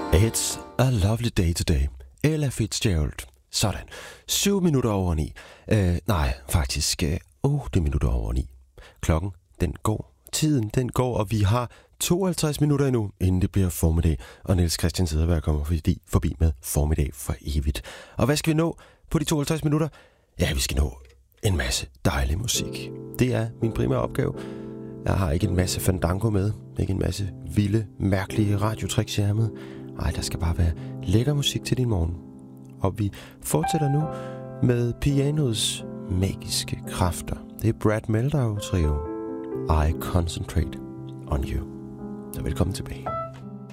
It's a lovely day today. Ella Fitzgerald. Sådan. 7 minutter over 9. Nej, faktisk 8 minutter over 9. Klokken, den går. Tiden, den går, og vi har 52 minutter endnu, inden det bliver formiddag. Og Niels Christian Cederberg kommer forbi med formiddag for evigt. Og hvad skal vi nå på de 52 minutter? Ja, vi skal nå en masse dejlig musik. Det er min primære opgave. Jeg har ikke en masse fandango med. Ikke en masse vilde, mærkelige radiotricks i ærmet. Nej, der skal bare være lækker musik til din morgen. Og vi fortsætter nu med pianoets magiske kræfter. Det er Brad Mehldau Trio. I Concentrate on You. Så velkommen tilbage.